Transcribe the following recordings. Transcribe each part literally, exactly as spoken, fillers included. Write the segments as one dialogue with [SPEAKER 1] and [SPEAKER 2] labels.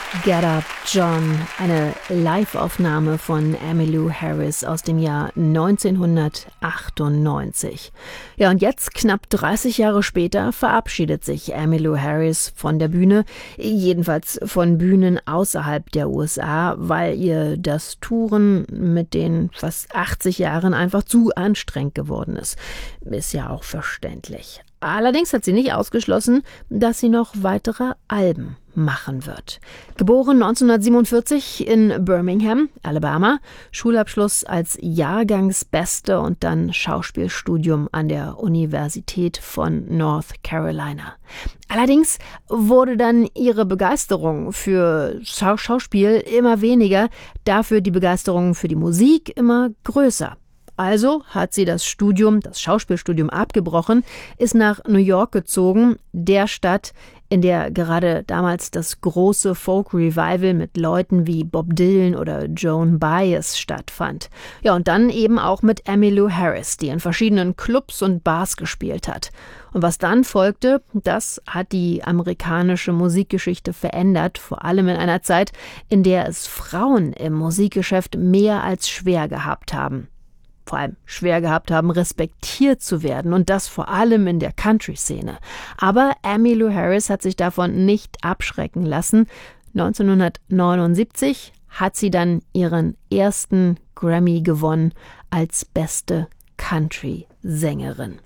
[SPEAKER 1] Get Up, John, eine Live-Aufnahme von Emmylou Harris aus dem Jahr neunzehnhundertachtundneunzig. Ja, und jetzt, knapp dreißig Jahre später, verabschiedet sich Emmylou Harris von der Bühne, jedenfalls von Bühnen außerhalb der U S A, weil ihr das Touren mit den fast achtzig Jahren einfach zu anstrengend geworden ist. Ist ja auch verständlich. Allerdings hat sie nicht ausgeschlossen, dass sie noch weitere Alben machen wird. Geboren neunzehnhundertsiebenundvierzig in Birmingham, Alabama, Schulabschluss als Jahrgangsbeste und dann Schauspielstudium an der Universität von North Carolina. Allerdings wurde dann ihre Begeisterung für Schau- Schauspiel immer weniger, dafür die Begeisterung für die Musik immer größer. Also hat sie das Studium, das Schauspielstudium abgebrochen, ist nach New York gezogen, der Stadt, in der gerade damals das große Folk-Revival mit Leuten wie Bob Dylan oder Joan Baez stattfand. Ja, und dann eben auch mit Emmylou Harris, die in verschiedenen Clubs und Bars gespielt hat. Und was dann folgte, das hat die amerikanische Musikgeschichte verändert, vor allem in einer Zeit, in der es Frauen im Musikgeschäft mehr als schwer gehabt haben. Vor allem schwer gehabt haben, respektiert zu werden und das vor allem in der Country-Szene. Aber Emmylou Harris hat sich davon nicht abschrecken lassen. neunzehnhundertneunundsiebzig hat sie dann ihren ersten Grammy gewonnen als beste Country-Sängerin.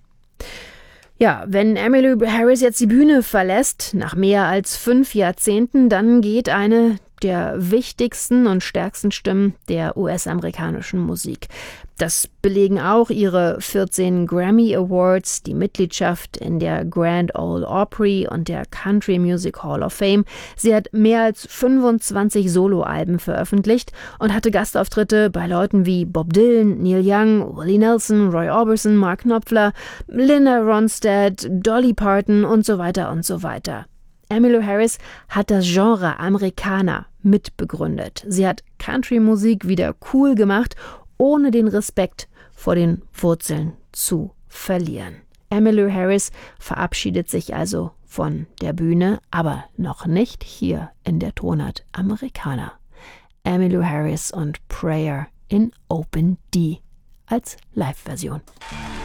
[SPEAKER 1] Ja, wenn Emmylou Harris jetzt die Bühne verlässt, nach mehr als fünf Jahrzehnten, dann geht eine der wichtigsten und stärksten Stimmen der U S-amerikanischen Musik. Das belegen auch ihre vierzehn Grammy Awards, die Mitgliedschaft in der Grand Ole Opry und der Country Music Hall of Fame. Sie hat mehr als fünfundzwanzig Soloalben veröffentlicht und hatte Gastauftritte bei Leuten wie Bob Dylan, Neil Young, Willie Nelson, Roy Orbison, Mark Knopfler, Linda Ronstadt, Dolly Parton und so weiter und so weiter. Emmylou Harris hat das Genre Amerikaner mitbegründet. Sie hat Country-Musik wieder cool gemacht, ohne den Respekt vor den Wurzeln zu verlieren. Emmylou Harris verabschiedet sich also von der Bühne, aber noch nicht hier in der Tonart Amerikaner. Emmylou Harris und Prayer in Open D als Live-Version.